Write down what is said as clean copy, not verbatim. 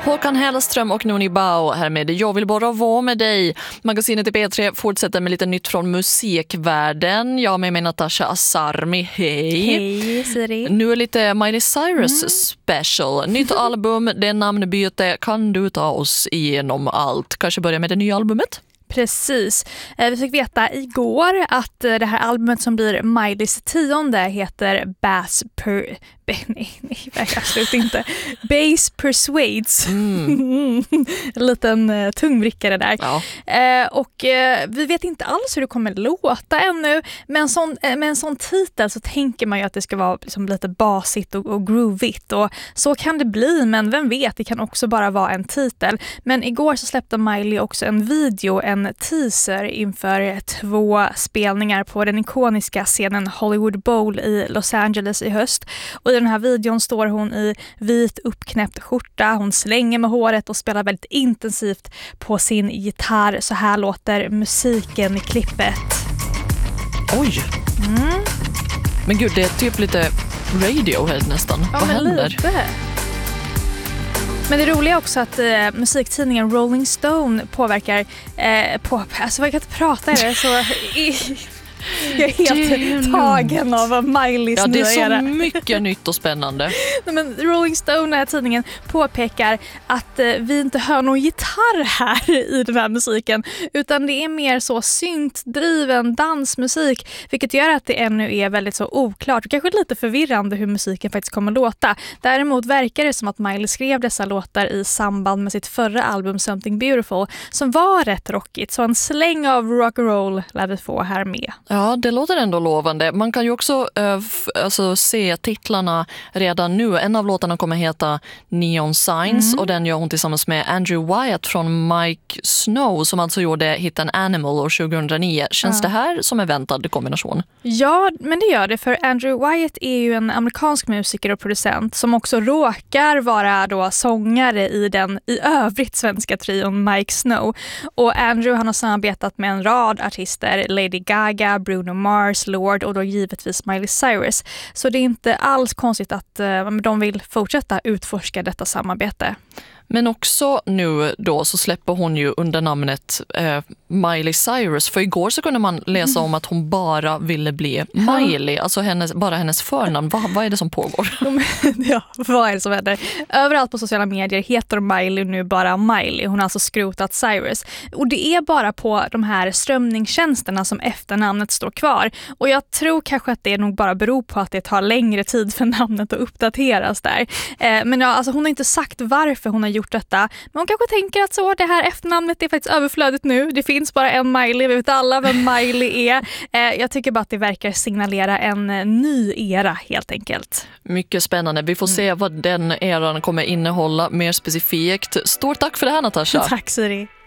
Håkan Hellström och Noni Bao här med Jag vill bara vara med dig. Magasinet i P3 fortsätter med lite nytt från musikvärlden. Jag med mig Natasha Asarmi. Hej! Hej Siri. Nu är lite Miley Cyrus special. Nytt album, det är namnbyte. Kan du ta oss igenom allt? Kanske börja med det nya albumet? Precis. Vi fick veta igår att det här albumet som blir Mileys 10:e heter absolut inte. Bass Persuades. En liten tungvrickare där. Ja. Och vi vet inte alls hur det kommer låta ännu. Men med en sån titel så tänker man ju att det ska vara liksom lite basigt och groovigt. Och så kan det bli, men vem vet, det kan också bara vara en titel. Men igår så släppte Miley också en video, en teaser inför 2 spelningar på den ikoniska scenen Hollywood Bowl i Los Angeles i höst. Och i den här videon står hon i vit uppknäppt skjorta, hon slänger med håret och spelar väldigt intensivt på sin gitarr. Så här låter musiken i klippet. Oj! Men gud, det är typ lite Radiohead nästan. Ja, vad händer? Lite. Men det roliga är också att musiktidningen Rolling Stone påverkar alltså jag kan inte prata i det så jag är helt tagen av Mileys nya era. Ja, det är så mycket nytt och spännande. Men Rolling Stone, den här tidningen, påpekar att vi inte hör någon gitarr här i den här musiken, utan det är mer så syntdriven dansmusik, vilket gör att det ännu är väldigt så oklart och kanske lite förvirrande hur musiken faktiskt kommer låta. Däremot verkar det som att Miley skrev dessa låtar i samband med sitt förra album Something Beautiful, som var rätt rockigt, så en släng av rock'n'roll lär vi få här med. Ja, det låter ändå lovande. Man kan ju också se titlarna redan nu. En av låtarna kommer heta Neon Signs och den gör hon tillsammans med Andrew Wyatt från Mike Snow, som alltså gjorde hitten Animal år 2009. Känns det här som en väntad kombination? Ja, men det gör det, för Andrew Wyatt är ju en amerikansk musiker och producent som också råkar vara då sångare i den i övrigt svenska trion Mike Snow. Och Andrew, han har samarbetat med en rad artister, Lady Gaga, Bruno Mars, Lord och då givetvis Miley Cyrus. Så det är inte alls konstigt att de vill fortsätta utforska detta samarbete. Men också nu då så släpper hon ju under namnet Miley Cyrus. För igår så kunde man läsa om att hon bara ville bli Miley. Alltså bara hennes förnamn. Vad är det som pågår? Ja, vad är det som händer? Överallt på sociala medier heter Miley nu bara Miley. Hon har alltså skrotat Cyrus. Och det är bara på de här strömningstjänsterna som efternamnet står kvar. Och jag tror kanske att det nog bara beror på att det tar längre tid för namnet att uppdateras där. Men ja, alltså hon har inte sagt varför hon har gjort detta. Men hon kanske tänker att så, det här efternamnet är faktiskt överflödigt nu. Det finns bara en Miley, vi vet alla vem Miley är. Jag tycker bara att det verkar signalera en ny era helt enkelt. Mycket spännande. Vi får se vad den eran kommer innehålla mer specifikt. Stort tack för det här, Natasha. Tack Siri.